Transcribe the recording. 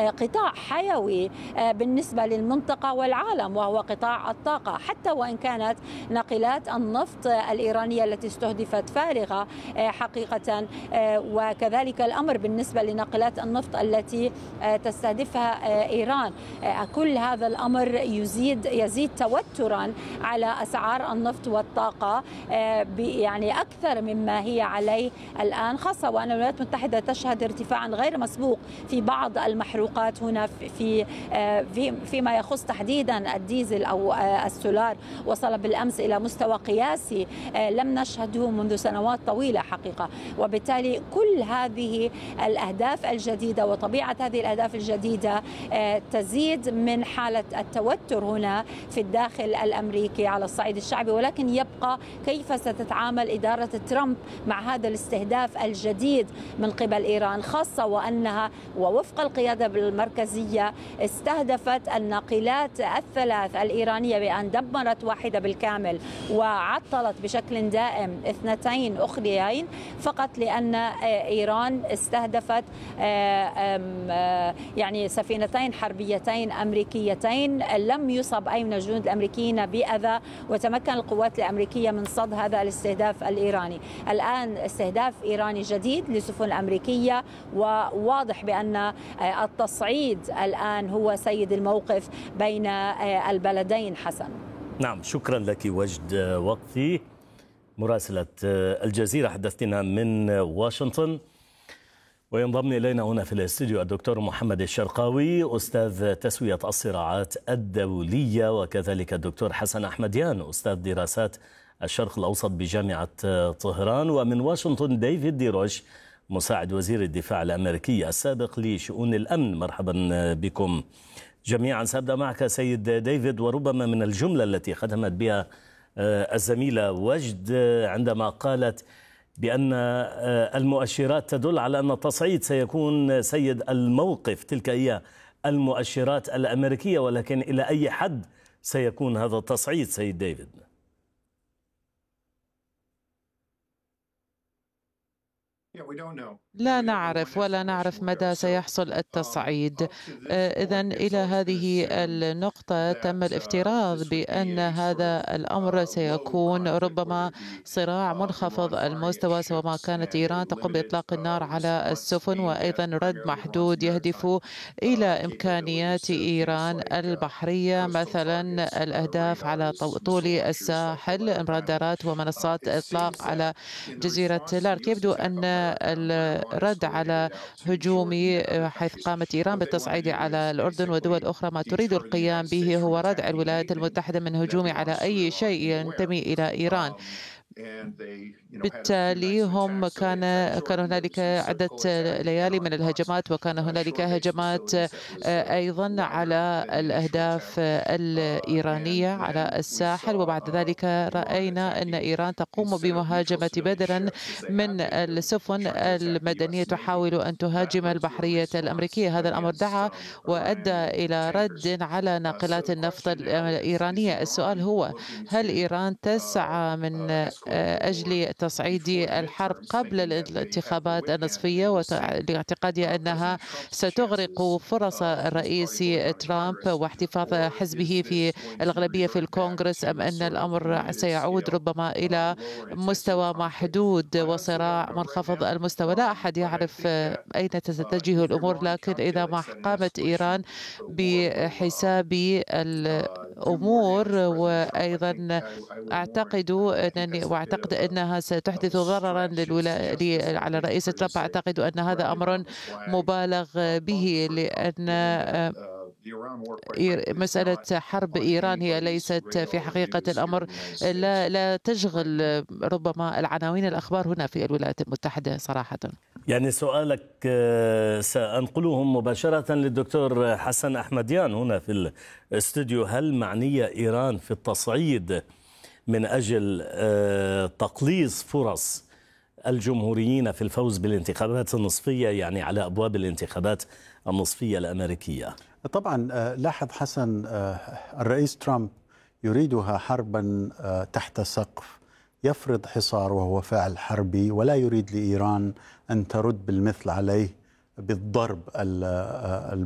قطاع حيوي بالنسبة للمنطقة والعالم، وهو قطاع الطاقة، حتى وإن كانت ناقلات النفط الإيرانية التي استهدفت فارغة حقيقة، وكذلك الأمر بالنسبة لناقلات النفط التي تستهدفها إيران. كل هذا الأمر يزيد توترا على أسعار النفط والطاقة يعني أكثر مما هي عليه الآن، خاصة وأن الولايات المتحدة تشهد ارتفاعا غير مسبوق في بعض المحروقات هنا فيما يخص تحديدا الديزل أو السولار، وصل بالأمس إلى مستوى قياسي لم نشهده منذ سنوات طويلة حقيقة. وبالتالي كل هذه الأهداف الجديدة وطبيعة هذه الأهداف الجديدة تزيد من حالة التوتر هنا في الداخل الأمريكي على الصعيد الشعبي، ولكن يبقى كيف ستتعامل إدارة ترامب مع هذا الاستهداف الجديد من قبل إيران، خاصة وأنها ووفق القيادة المركزية استهدفت الناقلات الثلاث الإيرانية بأن دمرت واحدة بالكامل وعطلت بشكل دائم 2 أخريين فقط لأن إيران استهدفت يعني سفينتين حربيتين أمريكيتين. لم يصب أي من الجنود الأمريكيين بأذى، وتمكن القوات الأمريكية من صد هذا الاستهداف الإيراني. الآن استهداف إيراني جديد لسفن أمريكية، وواضح بأن التصعيد الآن هو سيد الموقف بين البلدين. حسن. نعم، شكرا لك وجد وقتي مراسلة الجزيرة، حدثتنا من واشنطن. وينضم إلينا هنا في الاستوديو الدكتور محمد الشرقاوي، أستاذ تسوية الصراعات الدولية، وكذلك الدكتور حسن أحمديان، أستاذ دراسات الشرق الأوسط بجامعة طهران. ومن واشنطن ديفيد ديروش، مساعد وزير الدفاع الأمريكي السابق لشؤون الأمن. مرحبا بكم جميعا. سأبدأ معك سيد ديفيد، وربما من الجملة التي ختمت بها الزميلة وجد عندما قالت بأن المؤشرات تدل على أن التصعيد سيكون سيد الموقف، تلك هي المؤشرات الأمريكية، ولكن إلى أي حد سيكون هذا التصعيد سيد ديفيد؟ لا نعرف ولا نعرف مدى سيحصل التصعيد. إذن إلى هذه النقطة تم الافتراض بأن هذا الأمر سيكون ربما صراع منخفض المستوى، سواء ما كانت إيران تقوم بإطلاق النار على السفن، وأيضا رد محدود يهدف إلى إمكانيات إيران البحرية، مثلا الأهداف على طول الساحل، رادارات ومنصات إطلاق على جزيرة لارك. يبدو أن الرد على هجوم حيث قامت إيران بالتصعيد على الأردن ودول أخرى، ما تريد القيام به هو ردع الولايات المتحدة من هجوم على أي شيء ينتمي إلى إيران. بالتالي كان هنالك عدة ليالي من الهجمات، وكان هنالك هجمات أيضا على الأهداف الإيرانية على الساحل، وبعد ذلك رأينا أن إيران تقوم بمهاجمة بدلا من السفن المدنية تحاول أن تهاجم البحرية الأمريكية. هذا الأمر دعا وأدى إلى رد على ناقلات النفط الإيرانية. السؤال هو: هل إيران تسعى من أجل تصعيد الحرب قبل الانتخابات النصفية، ولاعتقادها أنها ستغرق فرص الرئيس ترامب واحتفاظ حزبه في الأغلبية في الكونغرس، أم أن الأمر سيعود ربما إلى مستوى محدود وصراع منخفض المستوى؟ لا أحد يعرف أين ستتجه الأمور، لكن إذا ما قامت إيران بحساب الأمور، وأيضا أعتقد أنها ستحدث ضررا على رئيس ترامب. أعتقد أن هذا أمر مبالغ به، لأن مسألة حرب إيران هي ليست في حقيقة الأمر لا تشغل ربما العناوين الأخبار هنا في الولايات المتحدة صراحة. يعني سؤالك سأنقله مباشرة للدكتور حسن أحمديان هنا في الاستوديو: هل معنية إيران في التصعيد من أجل تقليص فرص الجمهوريين في الفوز بالانتخابات النصفية، يعني على أبواب الانتخابات النصفية الأمريكية؟ طبعا لاحظ حسن، الرئيس ترامب يريدها حربا تحت سقف، يفرض حصار وهو فاعل حربي، ولا يريد لإيران أن ترد بالمثل عليه بالضرب